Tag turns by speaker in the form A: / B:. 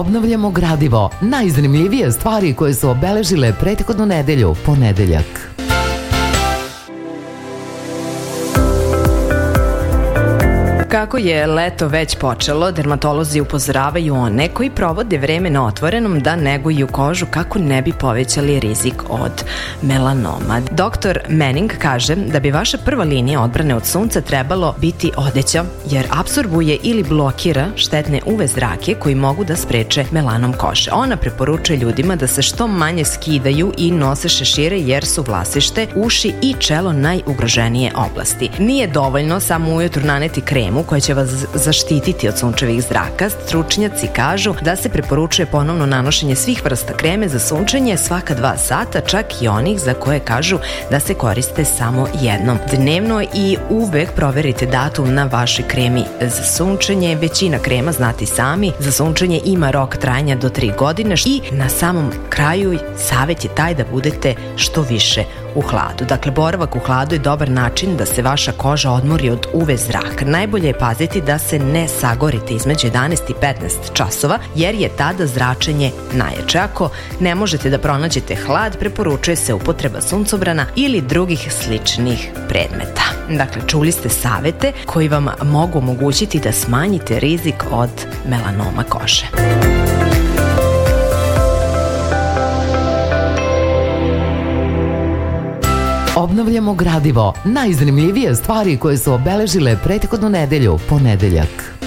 A: Obnavljamo gradivo, najzanimljivije stvari koje su obeležile prethodnu nedelju, ponedeljak.
B: Kako je leto već počelo, dermatolozi upozoravaju one koji provode vreme na otvorenom da neguju kožu kako ne bi povećali rizik od melanoma. Dr. Manning kaže da bi vaša prva linija odbrane od sunca trebalo biti odeća, jer apsorbuje ili blokira štetne UV zrake koji mogu da spreče melanom kože. Ona preporučuje ljudima da se što manje skidaju i nose šešire jer su vlasište, uši i čelo najugroženije oblasti. Nije dovoljno samo ujutru naneti kremu koja će vas zaštititi od sunčevih zraka. Stručnjaci kažu da se preporučuje ponovno nanošenje svih vrsta kreme za sunčanje svaka 2 sata, čak i onih za koje kažu da se koriste samo jednom dnevno i uvek proverite datum na vašoj kremi za sunčanje. Većina krema, znate sami, za sunčanje ima rok trajanja do 3 godine i na samom kraju savjet je taj da budete što više u hladu. Dakle, boravak u hladu je dobar način da se vaša koža odmori od UV zraka. Najbolje je paziti da se ne sagorite između 11 i 15 časova, jer je tada zračenje najjače. Ako ne možete da pronađete hlad, preporučuje se upotreba suncobrana ili drugih sličnih predmeta. Dakle, čuli ste savete koji vam mogu omogućiti da smanjite rizik od melanoma kože.
A: Obnavljamo gradivo, najzanimljivije stvari koje su obeležile prethodnu nedelju, ponedeljak.